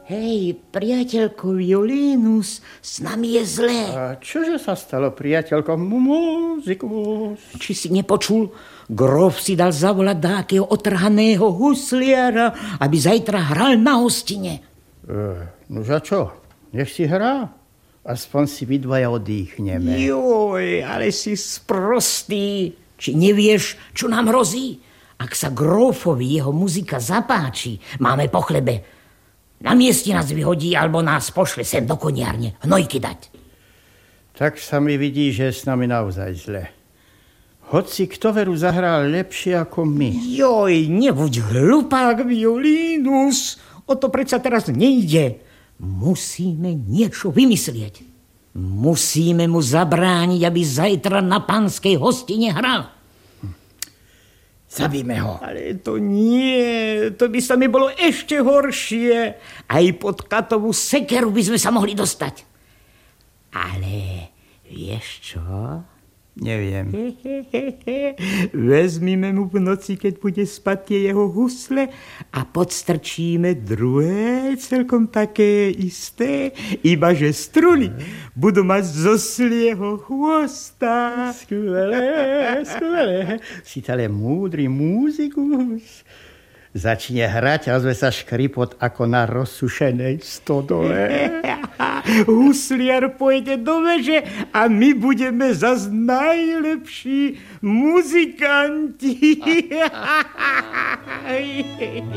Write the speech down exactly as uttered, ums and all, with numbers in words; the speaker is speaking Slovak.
Hej, priateľko Violinus, s nami je zlé. A čože sa stalo, priateľko? Muzikus. Či si nepočul? Grof si dal zavolať dákeho otrhaného husliara, aby zajtra hral na hostine. E, no za čo? Nech si hrá. Aspoň si vy dvaja odýchneme. Joj, ale si sprostý. Či nevieš, čo nám hrozí? Ak sa Grofovi jeho muzika zapáči, máme po chlebe. Na mieste nás vyhodí, alebo nás pošle sem do koniarne hnojky dať. Tak sa mi vidí, že je s nami naozaj zle. Hoci kto veru zahral lepšie ako my. Joj, nebuď hlupák, Violinus. O to predsa teraz nejde. Musíme niečo vymyslieť. Musíme mu zabrániť, aby zajtra na panskej hostine hral. Zabíme ho. Ale to nie, to by sa mi bolo ešte horšie. Aj pod katovú sekeru by sme sa mohli dostať. Ale vieš čo? Neviem. He, he, he, he. Vezmime mu v noci, keď bude spať tie jeho husle a podstrčíme druhé, celkom také isté, iba že struny budú mať zo slieho chvosta. Skvelé, skvelé. Si ale múdry múzikus. Začne hrať a ozve sa škripot ako na rozsušenej stodole. Husliar pôjde do veže a my budeme zas najlepší muzikanti.